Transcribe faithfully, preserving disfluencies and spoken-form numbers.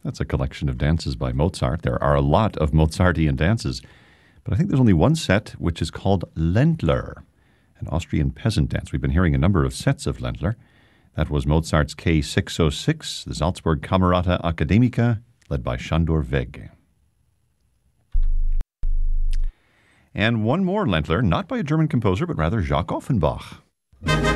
That's a collection of dances by Mozart. There are a lot of Mozartian dances, but I think there's only one set which is called Ländler, an Austrian peasant dance. We've been hearing a number of sets of Ländler. That was Mozart's K six oh six, the Salzburg Camerata Academica, led by Sándor Vég. And one more Ländler, not by a German composer, but rather Jacques Offenbach.